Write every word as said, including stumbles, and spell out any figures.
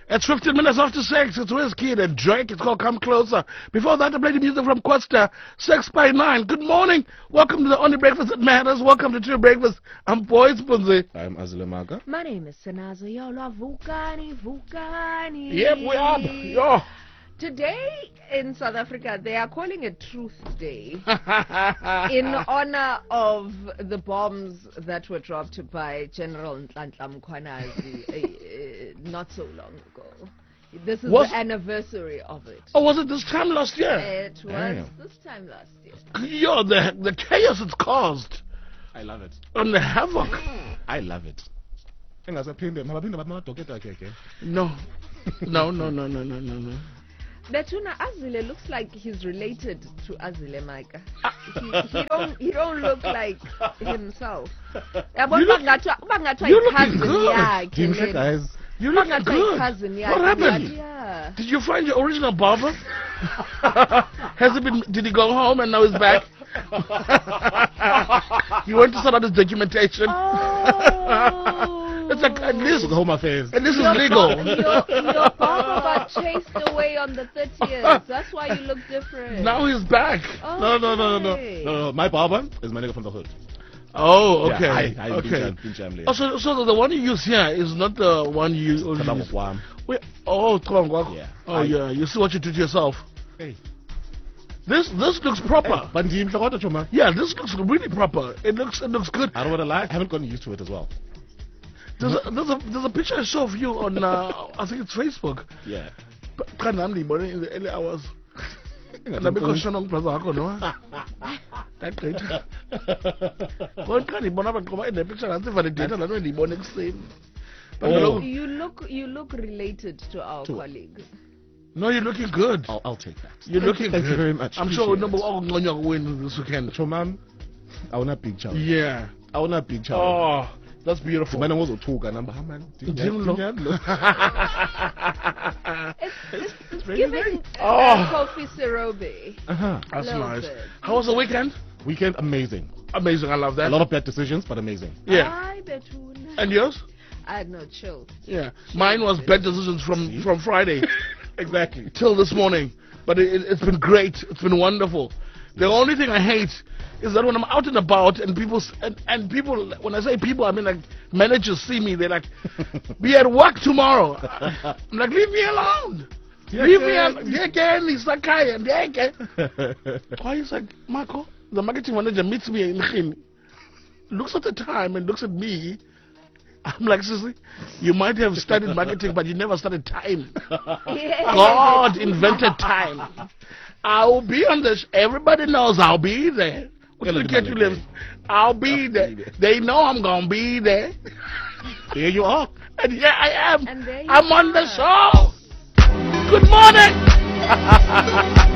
It's fifteen minutes after six. It's Wizkid and Drake. It's called Come Closer. Before that, I played the music from Questa, six by nine. Good morning. Welcome to the only breakfast that matters. Welcome to True Breakfast. I'm Boys Punzi. I'm Azile Maga. My name is Sanazo Yola Vukani Vukani. Yep, we are. Yo. Today in South Africa, they are calling it Truth Day in honor of the bombs that were dropped by General Nhlanhla Mkhwanazi uh, uh, not so long ago. This is was the anniversary of it. Oh, was it this time last year? It was Damn. this time last year. Yo, the, the chaos it's caused. I love it. And the havoc. I love it. No. No, no, no, no, no, no, no. Betuna Azile looks like he's related to Azile Maika. He, he don't he don't look like himself. You look- you're looking good. Team guys. You look good. Cousin, yeah, What happened? Yeah. Did you find your original barber? Has he been? Did he go home and now he's back? You went to sort out his documentation. Oh. It's like at least, Look at Home Affairs. and this is Your legal. bar- Your, your barber got chased away on the thirtieth. That's why you look different. Now he's back. No, no, no, no, no, Okay. no, no. My barber is my nigga from the hood. Oh, okay. Yeah, I, I okay. okay. Oh, so, so the one you use here is not the one you use. Kabang Wait, oh, Tlongwa. Yeah. Oh, I- yeah. You see what you did to yourself. Hey. This this looks proper. But Team Choma. Yeah, this looks really proper. It looks it looks good. I don't want to lie. I haven't gotten used to it as well. There's a, there's a there's a picture I saw of you on uh, I think it's Facebook. Yeah. Kanamdi, but in the early hours. And I because shown on Plaza Hako, no? That great. One can't even have a in the picture and see for the data. I don't really want to say. But Oh. no, You look you look related to our To- colleague. no, you're looking good. I'll, I'll take that. You're looking Thank good. you very much. I'm sure Appreciate number it. one will win this weekend. Chomam, I want a big child. Yeah. I want a big child. Oh, that's beautiful. Man, I was a talk and I'm man. Didn't look. It's, it's, it's really giving Oh. uh, Kofi Sirobe. Uh-huh. That's Little nice. bit. How was the weekend? Weekend, amazing. Amazing. I love that. A lot of bad decisions, but amazing. Yeah. I Betuna. And yours? I had no chill. Yeah. Mine was bad decisions from See? from Friday Exactly. till this morning, but it, it's been great. It's been wonderful. The only thing I hate is that when I'm out and about and people s- and, and people, when I say people, I mean like managers see me, they're like, "Be at work tomorrow." I'm like, "Leave me alone. Leave me alone." Yeah, again, he's like, "Kai," and yeah, again. Why is like, Marco, the marketing manager meets me in Khin, looks at the time and looks at me. I'm like, Sissy, you might have studied marketing, but you never studied time. Yeah. God invented time. I'll be on this. Everybody knows I'll be there. Well, Look it's at you, Monday. live. I'll be there. They know I'm gonna be there. There you are. And yeah, I am. And there you I'm on the are. show. Good morning.